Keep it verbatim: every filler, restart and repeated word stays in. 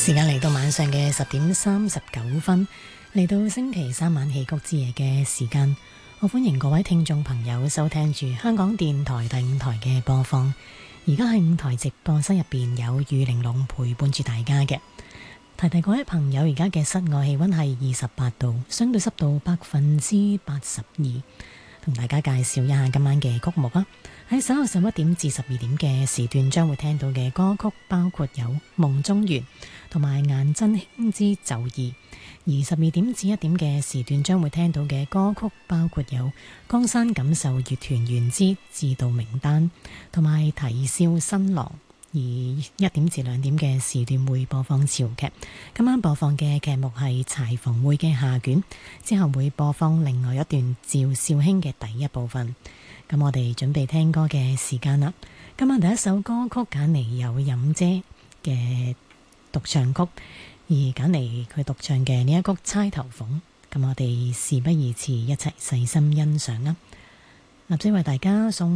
時間嚟到晚上嘅十點三十九分，嚟到星期三晚戲曲之夜嘅時間，我歡迎各位聽眾朋友收聽住香港電台第五台嘅播放。而家喺五台直播室入邊有雨玲瓏陪伴住大家嘅。提提各位朋友，而家嘅室外氣溫係二十八度，相對濕度百分之八十二。同大家介紹一下今晚嘅曲目啊！喺稍後十一點至十二點嘅時段，將會聽到嘅歌曲包括有《夢中緣》同埋《顏真卿之就義》；而十二點至一點嘅時段，將會聽到嘅歌曲包括有《江山錦繡月團圓之自盜名單》同埋《啼笑新郎》。而一點至兩點嘅時段會播放潮劇，今晚播放嘅劇目係柴房會嘅下卷，之後會播放另外一段趙少卿嘅第一部分。咁我哋準備聽歌嘅時間啦。今晚第一首歌曲揀嚟有任姐嘅獨唱曲，而揀嚟佢獨唱嘅呢一曲《釵頭鳳》。咁我哋事不宜遲，一齊細心欣賞啦。立即為大家送